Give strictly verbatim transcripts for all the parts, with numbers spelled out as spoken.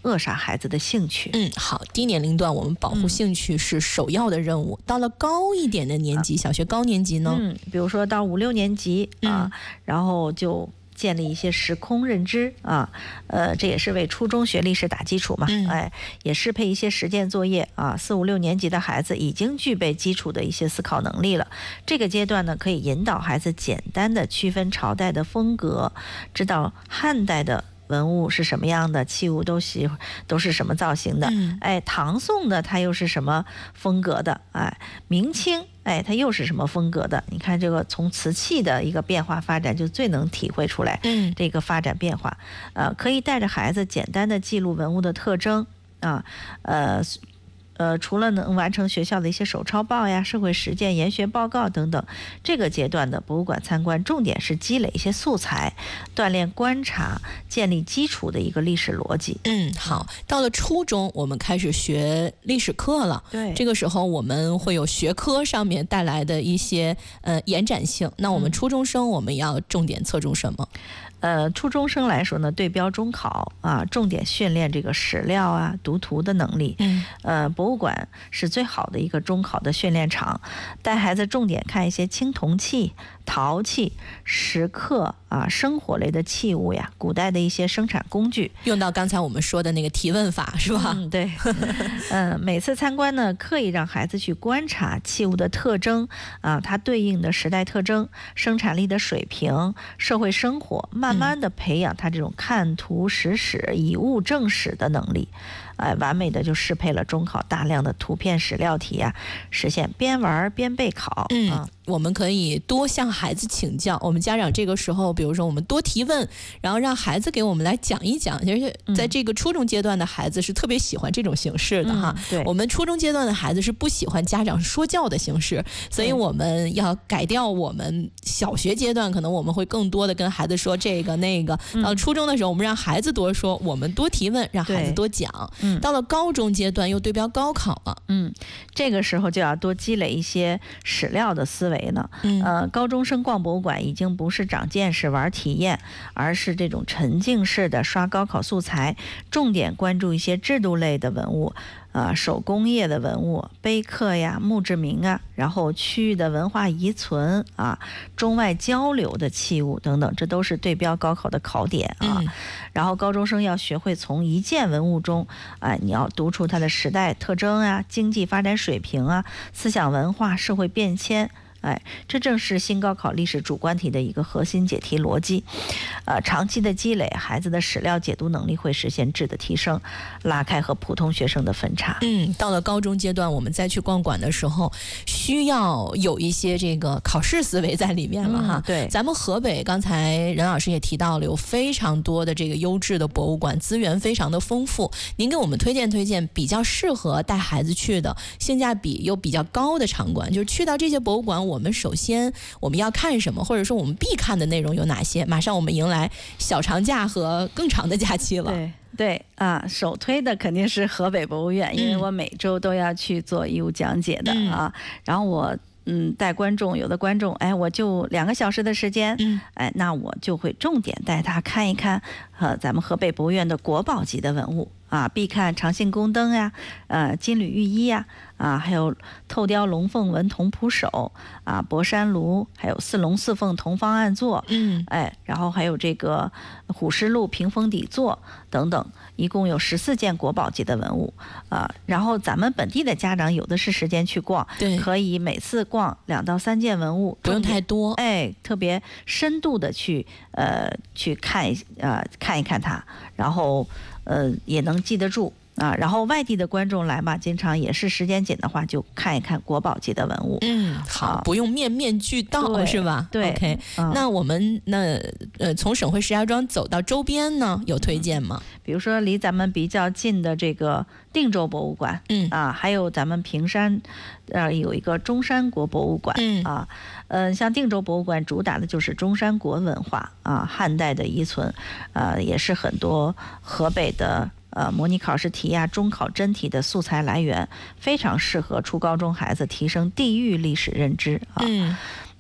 扼杀孩子的兴趣。 嗯，好，低年龄段我们保护兴趣是首要的任务。嗯、到了高一点的年级，啊、小学高年级呢？ 嗯，比如说到五六年级啊， 嗯、 然后就建立一些时空认知啊，呃，这也是为初中学历史打基础嘛。 嗯、 哎，也适配一些实践作业啊。四五六年级的孩子已经具备基础的一些思考能力了。这个阶段呢，可以引导孩子简单的区分朝代的风格，知道汉代的文物是什么样的，器物都是都是什么造型的。 嗯、 哎，唐宋的它又是什么风格的？哎，明清哎它又是什么风格的？你看这个从瓷器的一个变化发展就最能体会出来这个发展变化。嗯、呃，可以带着孩子简单的记录文物的特征啊，呃。呃，除了能完成学校的一些手抄报呀、社会实践研学报告等等，这个阶段的博物馆参观重点是积累一些素材，锻炼观察，建立基础的一个历史逻辑。 嗯，好，到了初中，我们开始学历史课了。 对， 这个时候我们会有学科上面带来的一些呃延展性。那我们初中生我们要重点侧重什么？ 呃，初中生来说呢，对标中考啊，重点训练这个史料啊、读图的能力。 嗯， 呃，博物馆是最好的一个中考的训练场，带孩子重点看一些青铜器、陶器、石刻啊、生活类的器物呀，古代的一些生产工具， 用到刚才我们说的那个提问法是吧？ 嗯，对。嗯、呃，每次参观呢，刻意让孩子去观察器物的特征啊，它对应的时代特征、生产力的水平、社会生活，慢慢的培养他这种看图识史、以物证史的能力。哎，完美的就适配了中考大量的图片史料题啊，实现边玩边备考。 嗯，啊、我们可以多向孩子请教。我们家长这个时候，比如说我们多提问，然后让孩子给我们来讲一讲。其实在这个初中阶段的孩子是特别喜欢这种形式的哈。 嗯、对， 我们初中阶段的孩子是不喜欢家长说教的形式，所以我们要改掉我们小学阶段可能我们会更多的跟孩子说这个那个。 嗯、 到初中的时候，我们让孩子多说，我们多提问，让孩子多讲。 嗯， 到了高中阶段又对标高考了。 嗯，这个时候就要多积累一些史料的思维呢。 嗯， 呃，高中生逛博物馆已经不是长见识、玩体验，而是这种沉浸式的刷高考素材，重点关注一些制度类的文物。啊，手工业的文物、碑刻呀、墓志铭啊，然后区域的文化遗存啊、中外交流的器物等等，这都是对标高考的考点啊。 嗯、 然后高中生要学会从一件文物中，哎、呃，你要读出它的时代特征啊、经济发展水平啊、思想文化、社会变迁。哎，这正是新高考历史主观题的一个核心解题逻辑。呃，长期的积累，孩子的史料解读能力会实现质的提升，拉开和普通学生的分差。 嗯，到了高中阶段，我们再去逛馆的时候，需要有一些这个考试思维在里面了哈。 嗯、对， 咱们河北刚才任老师也提到了，有非常多的这个优质的博物馆，资源非常的丰富。您给我们推荐推荐比较适合带孩子去的，性价比又比较高的场馆，就是去到这些博物馆，我。我们首先我们要看什么，或者说我们必看的内容有哪些？马上我们迎来小长假和更长的假期了。 对对啊，首推的肯定是河北博物院，因为我每周都要去做义务讲解的、嗯、啊。然后我嗯带观众，有的观众哎我就两个小时的时间， 嗯哎那我就会重点带他看一看呃咱们河北博物院的国宝级的文物。啊，必看长信宫灯呀，呃，金缕玉衣呀，啊，还有透雕龙凤纹铜仆手啊，博山炉，还有四龙四凤铜方案座， 嗯， 哎，然后还有这个虎狮鹿屏风底座等等，一共有十四件国宝级的文物啊。然后咱们本地的家长有的是时间去逛， 对， 可以每次逛两到三件文物， 不用太多， 哎，特别深度的去呃去看一呃看一看它，然后。呃，也能记得住啊。然后外地的观众来嘛，经常也是时间紧的话，就看一看国宝级的文物。 嗯，好，啊、不用面面俱到是吧？ 对 ，OK、 嗯。 那我们那呃，从省会石家庄走到周边呢，有推荐吗？ 嗯、比如说离咱们比较近的这个定州博物馆， 嗯啊，还有咱们平山，呃，有一个中山国博物馆， 嗯啊，嗯、呃，像定州博物馆主打的就是中山国文化啊，汉代的遗存，呃，也是很多河北的。呃，模拟考试题呀、中考真题的素材来源，非常适合初高中孩子提升地域历史认知啊。 嗯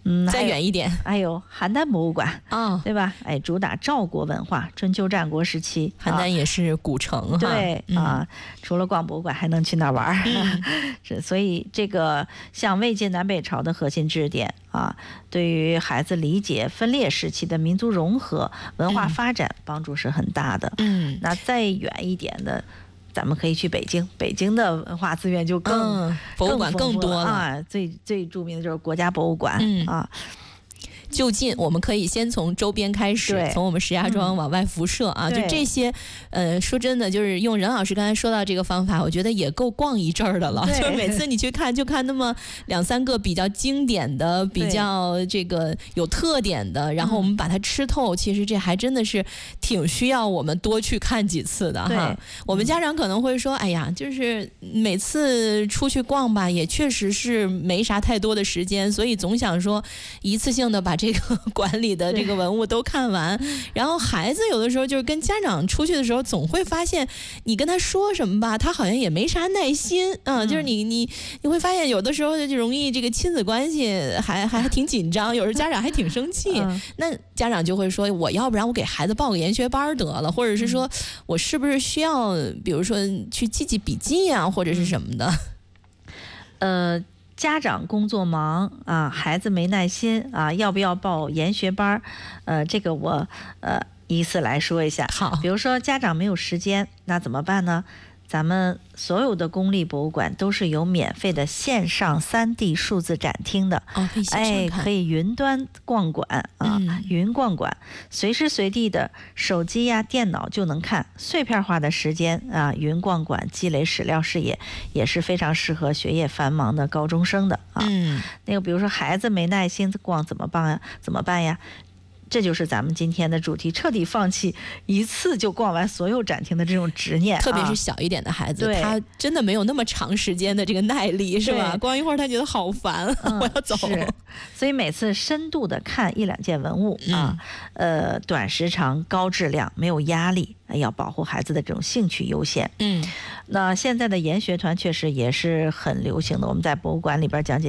嗯， 再远一点， 还有邯郸博物馆啊， 对吧？哎，主打赵国文化，春秋战国时期， 邯郸也是古城， 对啊，除了逛博物馆，还能去那玩儿。是，所以这个像魏晋南北朝的核心知识点啊，对于孩子理解分裂时期的民族融合、文化发展帮助是很大的。 嗯， 那再远一点的，咱们可以去北京，北京的文化资源就更、 嗯、博物馆更多了啊。最最著名的就是国家博物馆、嗯、啊。 就近我们可以先从周边开始，从我们石家庄往外辐射啊， 嗯、 就这些，呃，说真的，就是用任老师刚才说到这个方法，我觉得也够逛一阵儿的了。就是每次你去看，就看那么两三个比较经典的、比较这个有特点的，然后我们把它吃透。其实这还真的是挺需要我们多去看几次的哈。我们家长可能会说，哎呀，就是每次出去逛吧，也确实是没啥太多的时间，所以总想说一次性的把这个馆里的这个文物都看完。然后孩子有的时候就是跟家长出去的时候，总会发现你跟他说什么吧，他好像也没啥耐心啊、呃。就是你你你会发现有的时候就容易这个亲子关系还还还挺紧张，有时候家长还挺生气。嗯、那家长就会说，我要不然我给孩子报个研学班得了，或者是说我是不是需要比如说去记记笔记啊，或者是什么的。 呃。家长工作忙啊，孩子没耐心啊，要不要报研学班？呃，这个我呃依次来说一下。 好， 比如说家长没有时间，那怎么办呢？咱们所有的公立博物馆都是有免费的线上 三 D 数字展厅的， 哦，可以线上看， 哎，可以云端逛馆啊，嗯、云逛馆，随时随地的手机呀、电脑就能看，碎片化的时间啊，云逛馆积累史料视野，也是非常适合学业繁忙的高中生的啊。 嗯， 那个比如说孩子没耐心逛怎么办呀？怎么办呀？这就是咱们今天的主题，彻底放弃一次就逛完所有展厅的这种执念、啊、 特别是小一点的孩子，他真的没有那么长时间的这个耐力，是吧？逛一会儿他觉得好烦、嗯、我要走。 是，所以每次深度的看一两件文物、嗯、啊，呃，短时长高质量，没有压力，要保护孩子的这种兴趣优先。 嗯， 那现在的研学团确实也是很流行的，我们在博物馆里边讲解